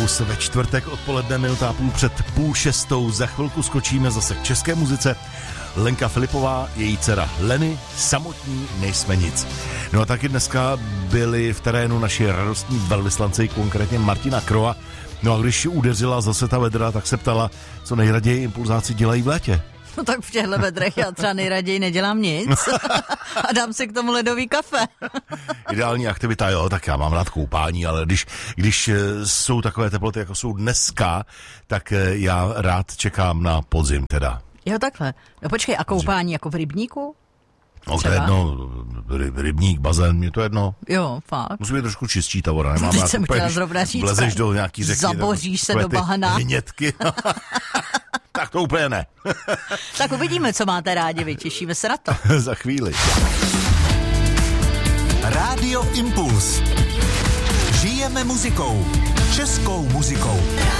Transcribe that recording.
Impuls ve čtvrtek odpoledne, minuta a půl před 5:30. Za chvilku skočíme zase k české muzice. Lenka Filipová, její dcera Leny, samotní nejsme nic. No a taky dneska byli v terénu naši radostní velvyslanci, konkrétně Martina Kroa. No a když udeřila zase ta vedra, tak se ptala, co nejraději impulzáci dělají v létě. No tak v těchto vedrech já třeba nejraději nedělám nic a dám si k tomu ledový kafe. Ideální aktivita, jo, tak já mám rád koupání, ale když jsou takové teploty, jako jsou dneska, tak já rád čekám na podzim teda. Jo, takhle. No počkej, a koupání jako v rybníku? No to je jedno, rybník, bazén, mě to jedno. Jo, fakt. Musí být trošku čistší ta voda, nemám rád jsem chtěla zrovna říct, vlezeš do nějaký řeky. Zaboříš se do bahna. Vynětky. Tak to úplně ne. Tak uvidíme, co máte rádi, vy těšíme se na to. Za chvíli. Rádio Impuls. Žijeme muzikou. Českou muzikou.